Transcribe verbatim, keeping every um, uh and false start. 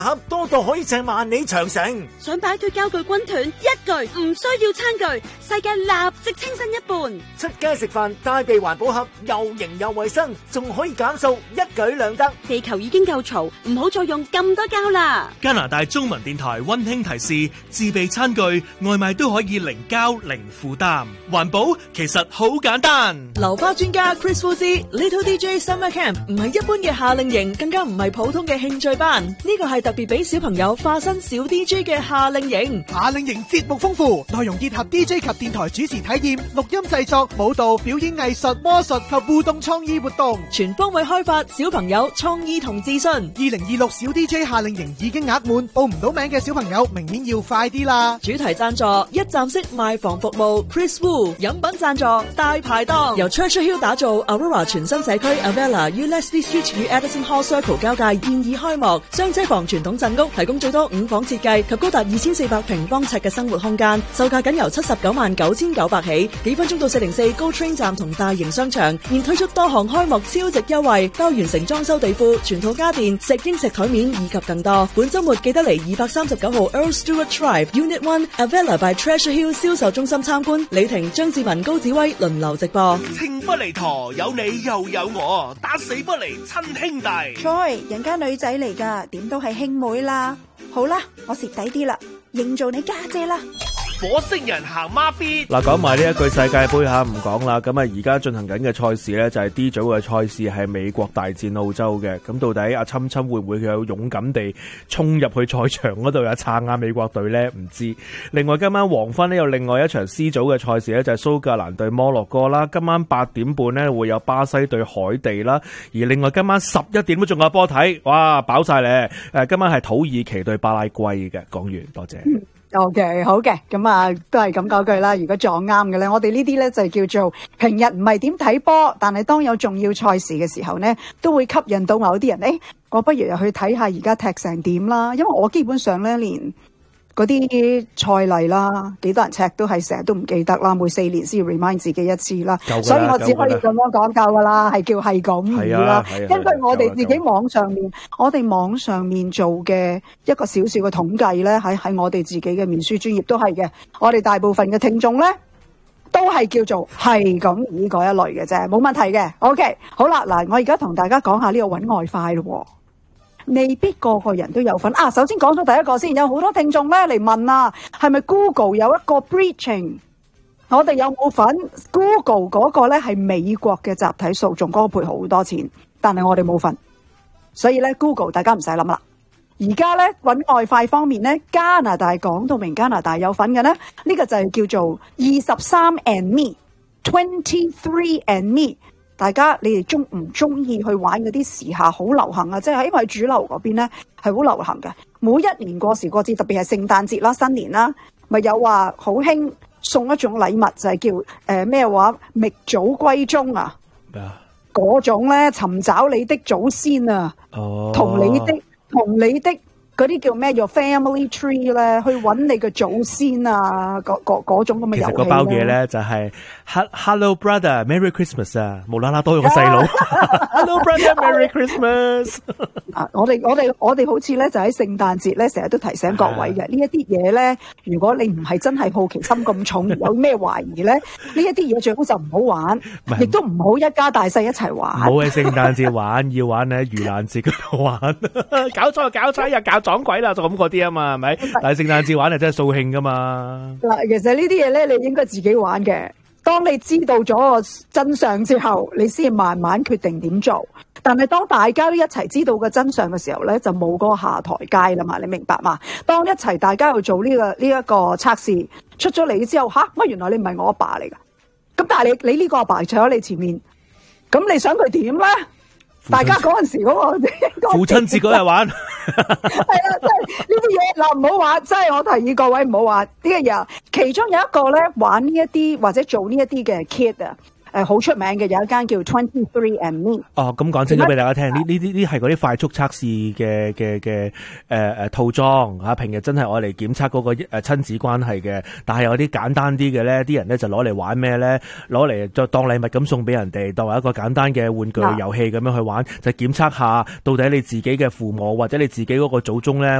盒多到可以掟萬里長城。 想擺脫膠具軍團，一句唔需要餐具，世界立即清新一半。 出街食飯帶備環保盒，又型又衛生，仲可以減數，一舉兩得。 地球已經夠嘈，唔好再用咁多膠啦。 加拿大中文電台溫馨提示：自備餐具，外賣都可以零膠零負擔，環保其實好簡單。 流花專家 Chris Fuzi Little D J Summer Camp 唔係一般嘅夏令營，更加唔係普通嘅興趣班，呢個係特別俾小朋友化身小 D J 嘅夏令營。 夏令營節目豐富，內容結合 D J 及電台主持體驗、錄音製作、舞蹈、表演藝術、魔術及互動創意活動， 全方位開發小朋友創意同自信。 二零二六小 D J 夏令營已經額滿，報唔到名嘅小朋友明年要快啲啦！ 主題贊助一站式賣房服務 Chris Wu， 飲品贊助大排檔，由 Treasure Hill 打造 Aurora 全新社區 Avella 於 Leslie Street 與 Edison Hall Circle 交界現已開幕，雙車房傳統鎮屋提供最多五房設計及高達二千四百平方尺嘅生活空間，售價僅由七十九萬九千九百起，幾分鐘到四零四 Go Train 站同大型商場，現推出多項開幕超值優惠，包完成裝修地庫、全套家電、石英石台面以及更多。本周末記得嚟二百三十九號 Earl Stewart Drive Unit One Avella by Treasure Hill 銷售中心參觀。李婷、張志文、高子威輪流直播。 情不離陀，有你又有我，打死不離親兄弟。 Joy，人家女仔嚟噶，點都係兄妹啦。好啦，我蝕底啲啦，認做你家姐啦。 火星人行孖咇。 嗱，講埋呢一句世界盃吓，唔講啦。咁啊，而家進行緊嘅賽事呢，就係 D 組嘅賽事，係美國大戰澳洲嘅。咁到底阿侵侵會唔會有勇敢地衝入去賽場嗰度啊撐下美國隊呢？唔知。另外今晚黃昏呢，有另外一場 C 組嘅賽事呢，就係蘇格蘭對摩洛哥啦。今晚八點半呢，會有巴西對海地啦。而另外今晚十一點都仲有波睇，哇飽晒咧！誒，今晚係土耳其對巴拉圭嘅。講完，多謝。 OK， 好嘅，咁啊，都係咁講句啦。如果撞啱嘅咧，我哋呢啲咧就叫做平日唔係點睇波，但係當有重要賽事嘅時候咧，都會吸引到某啲人。誒，我不如又去睇下而家踢成點啦。因為我基本上咧連嗰啲賽例啦，幾多人踢都係成日都唔記得啦，每四年先要 remind 自己一次啦，所以我只可以咁樣講夠噶啦，係叫係咁啦。根據我哋自己網上面，我哋網上面做嘅一個少少嘅統計咧，喺喺我哋自己嘅面書專頁都係嘅。我哋大部分嘅聽眾咧，都係叫做係咁以嗰一類嘅啫，冇問題嘅。OK， 好啦，嗱，我而家同大家講下呢個揾外快咯。未必個個人都有份啊！首先講咗第一個先，有好多聽眾咧嚟問啊，係咪 Google 有一個 breaching？ 我哋有冇份 ？Google 嗰個咧係美國嘅集體訴訟，嗰個賠好多錢，但係我哋冇份，所以咧 Google 大家唔使諗啦。而家咧揾外快方面咧，加拿大講到明加拿大有份嘅咧，呢、呢個就係叫做二十三 and me，twenty three and me。大家你哋中唔中意去玩嗰啲時下好流行啊？即係因為主流嗰邊咧係好流行嘅，每一年過時過節，特別係聖誕節啦、新年啦，咪有話好興送一種禮物，就係叫誒咩話覓祖歸宗啊，嗰種咧尋找你的祖先啊，同你的同你的。嗰啲叫咩？叫 family tree 咧，去揾你嘅祖先啊，嗰嗰嗰種咁嘅遊戲咧。 其實嗰包嘢咧就係 Hello brother Merry Christmas 啊，無啦啦多咗個細佬。Hello brother Merry Christmas 啊！我哋我哋我哋好似咧就喺聖誕節咧，成日都提醒各位嘅呢一啲嘢咧。如果你唔係真係好奇心咁重，有咩懷疑咧？呢一啲嘢最好就唔好玩，亦都唔好一家大細一齊玩。 冇喺聖誕節玩，要玩喺盂蘭節嗰度玩。搞錯搞錯又搞錯。撞鬼啦，就咁嗰啲啊嘛，係咪？但係聖誕節玩係真係掃興噶嘛。嗱， 其實呢啲嘢咧，你應該自己玩嘅。當你知道咗個真相之後，你先慢慢決定點做。但係當大家都一齊知道個真相嘅時候咧，就冇嗰個下台階啦嘛。你明白嘛？當一齊大家去做呢、這個呢一、這個測試出咗嚟之後，吓乜原來你唔係我阿爸嚟噶？咁但係你你呢個阿爸坐喺你前面，咁你想佢點咧？大家嗰陣時嗰個父親節嗰日玩， 係啦，即係呢啲嘢嗱唔好玩，即係我提議各位唔好玩呢個嘢。其中有一個咧玩呢一啲或者做呢一啲嘅 kid 啊， 誒好出名嘅有一間叫 twenty three and me。 哦，咁講清楚俾大家聽，呢呢啲呢係嗰啲快速測試嘅嘅嘅誒誒套裝嚇，平日真係我嚟檢測嗰個誒親子關係嘅，但係有啲簡單啲嘅咧，啲人咧就攞嚟玩咩咧？攞嚟就當禮物咁送俾人哋，當為一個簡單嘅玩具遊戲咁樣去玩，就檢測下到底你自己嘅父母或者你自己嗰個祖宗咧。